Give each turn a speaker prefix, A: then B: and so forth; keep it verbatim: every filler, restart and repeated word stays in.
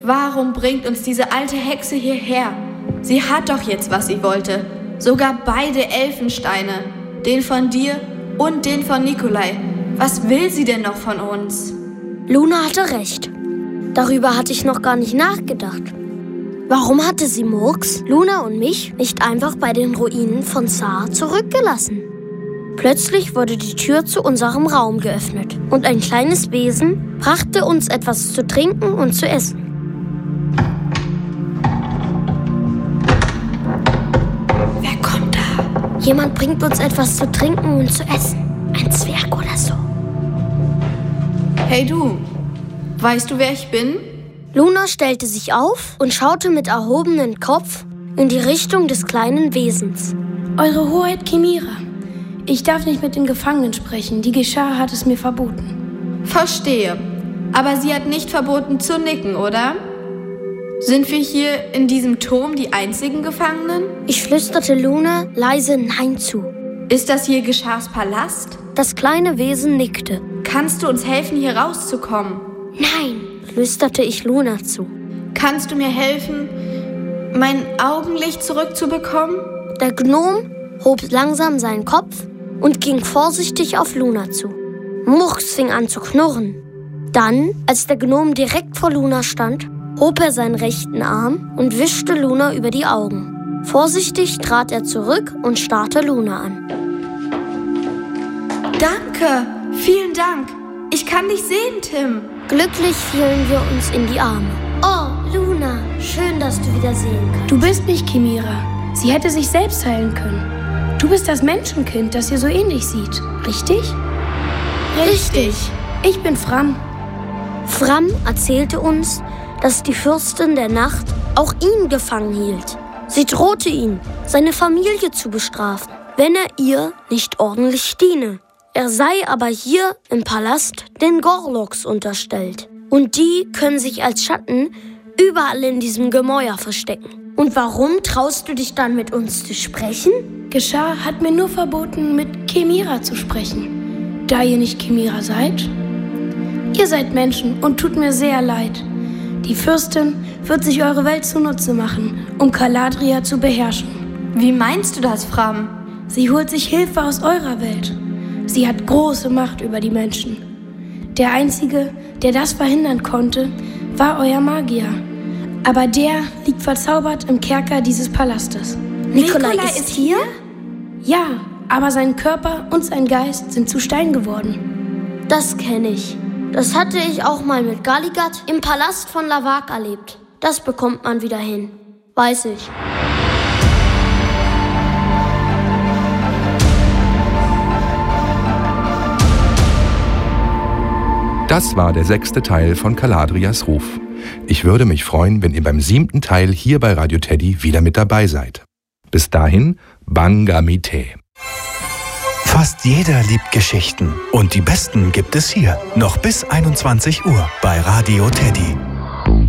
A: Warum bringt uns diese alte Hexe hierher? Sie hat doch jetzt, was sie wollte. Sogar beide Elfensteine. Den von dir und den von Nikolai. Was will sie denn noch von uns?
B: Luna hatte recht. Darüber hatte ich noch gar nicht nachgedacht. Warum hatte sie Murks, Luna und mich nicht einfach bei den Ruinen von Sar zurückgelassen? Plötzlich wurde die Tür zu unserem Raum geöffnet und ein kleines Wesen brachte uns etwas zu trinken und zu essen.
A: Wer kommt da?
B: Jemand bringt uns etwas zu trinken und zu essen. Ein Zwerg oder so.
A: Hey du, weißt du, wer ich bin?
B: Luna stellte sich auf und schaute mit erhobenem Kopf in die Richtung des kleinen Wesens.
C: Eure Hoheit Chimera, ich darf nicht mit den Gefangenen sprechen. Die Geschah hat es mir verboten.
A: Verstehe. Aber sie hat nicht verboten zu nicken, oder? Sind wir hier in diesem Turm die einzigen Gefangenen?
B: Ich flüsterte Luna leise Nein zu.
A: Ist das hier Geschahs Palast?
B: Das kleine Wesen nickte.
A: Kannst du uns helfen, hier rauszukommen?
B: Nein, flüsterte ich Luna zu.
A: Kannst du mir helfen, mein Augenlicht zurückzubekommen?
B: Der Gnom hob langsam seinen Kopf und ging vorsichtig auf Luna zu. Murks fing an zu knurren. Dann, als der Gnom direkt vor Luna stand, hob er seinen rechten Arm und wischte Luna über die Augen. Vorsichtig trat er zurück und starrte Luna an.
A: Danke, vielen Dank. Ich kann dich sehen, Tim.
B: Glücklich fielen wir uns in die Arme. Oh, Luna, schön, dass du wieder sehen kannst.
C: Du bist nicht Chimera. Sie hätte sich selbst heilen können. Du bist das Menschenkind, das ihr so ähnlich sieht. Richtig?
A: Richtig.
C: Ich bin Fram.
B: Fram erzählte uns, dass die Fürstin der Nacht auch ihn gefangen hielt. Sie drohte ihn, seine Familie zu bestrafen, wenn er ihr nicht ordentlich diene. Er sei aber hier im Palast den Gorloks unterstellt. Und die können sich als Schatten überall in diesem Gemäuer verstecken. Und warum traust du dich dann mit uns zu sprechen?
C: Geschah hat mir nur verboten, mit Chimera zu sprechen. Da ihr nicht Chimera seid? Ihr seid Menschen und tut mir sehr leid. Die Fürstin wird sich eure Welt zunutze machen, um Caladria zu beherrschen.
A: Wie meinst du das, Fram?
C: Sie holt sich Hilfe aus eurer Welt. Sie hat große Macht über die Menschen. Der Einzige, der das verhindern konnte, war euer Magier. Aber der liegt verzaubert im Kerker dieses Palastes.
B: Nikolai, Nikolai ist hier?
C: Ja, aber sein Körper und sein Geist sind zu Stein geworden.
B: Das kenne ich. Das hatte ich auch mal mit Galligat im Palast von Lavak erlebt. Das bekommt man wieder hin. Weiß ich.
D: Das war der sechste Teil von Caladrias Ruf. Ich würde mich freuen, wenn ihr beim siebten Teil hier bei Radio Teddy wieder mit dabei seid. Bis dahin, Banga Mite.
E: Fast jeder liebt Geschichten und die besten gibt es hier. Noch bis einundzwanzig Uhr bei Radio Teddy.